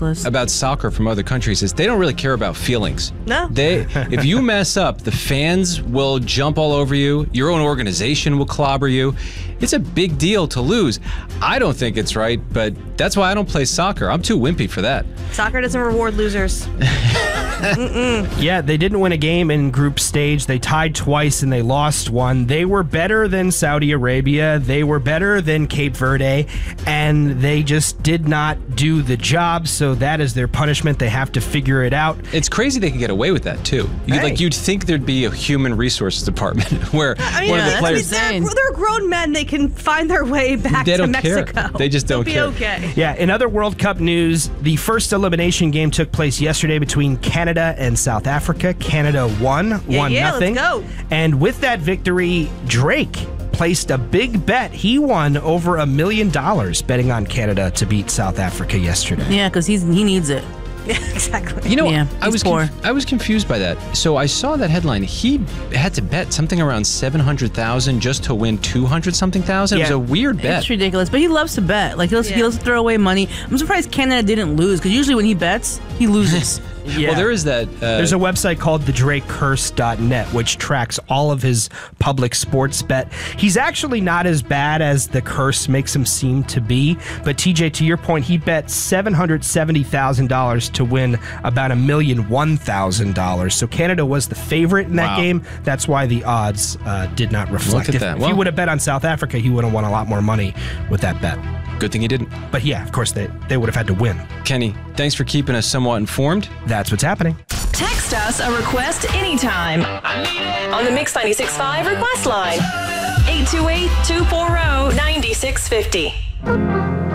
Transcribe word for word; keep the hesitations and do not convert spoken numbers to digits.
ridiculous. about soccer from other countries is they don't really care about feelings. No. They, if you mess up, the fans will jump all over you. Your own organization will clobber you. It's a big deal to lose. I don't think it's right, but that's why I don't play soccer. I'm too wimpy for that. Soccer doesn't reward losers. Yeah, they didn't win a game in group stage. They tied twice and they lost one. They were better than Saudi Arabia. They were better than Cape Verde, and they just did not do the job, so that is their punishment. They have to figure it out. It's crazy they can get away with that, too. You, Hey. Like, you'd think there'd be a human resources department where I mean, one of the yeah, players... they're, they're grown men. They can find their way back They to don't care. Mexico. They just don't They'll care. be okay. Yeah, in other World Cup news, the first elimination game took place yesterday between Canada and South Africa. Canada won, Yeah, one yeah, nothing. let's go. And with that victory, Drake placed a big bet. He won over a million dollars betting on Canada to beat South Africa yesterday. Yeah, because he's he needs it. Yeah, exactly. You know, Yeah, I he's was poor. conf- I was confused by that. So I saw that headline. He had to bet something around seven hundred thousand just to win two hundred something thousand. It was Yeah. a weird bet. It's ridiculous, but he loves to bet. Like he loves, he Yeah. loves to throw away money. I'm surprised Canada didn't lose because usually when he bets, he loses. Yeah. Well, there is that. Uh, There's a website called the drake curse dot net, which tracks all of his public sports bet. He's actually not as bad as the curse makes him seem to be. But T J, to your point, he bet seven hundred seventy thousand dollars to win about a million one thousand dollars. So Canada was the favorite in that Wow. game. That's why the odds uh, did not reflect. at if, that. if Well- he would have bet on South Africa, he would have won a lot more money with that bet. good thing he didn't. But yeah, of course, they, they would have had to win. Kenny, thanks for keeping us somewhat informed. That's what's happening. Text us a request anytime on the Mix ninety-six point five request line. eight two eight, two four zero, nine six five zero.